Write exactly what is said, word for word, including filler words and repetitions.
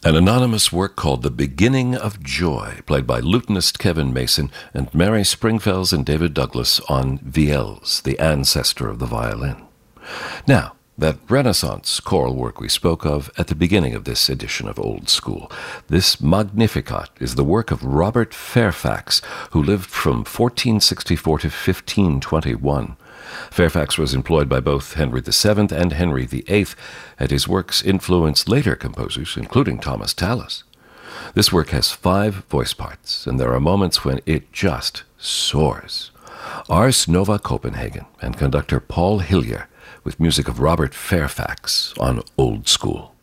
An anonymous work called The Beginning of Joy, played by lutenist Kevin Mason and Mary Springfells and David Douglas on vieles, the ancestor of the violin. Now, that Renaissance choral work we spoke of at the beginning of this edition of Old School. This Magnificat is the work of Robert Fairfax, who lived from fourteen sixty-four to fifteen twenty-one. Fairfax was employed by both Henry the Seventh and Henry the Eighth, and his works influenced later composers, including Thomas Tallis. This work has five voice parts, and there are moments when it just soars. Ars Nova Copenhagen and conductor Paul Hillier with music of Robert Fairfax on Old School.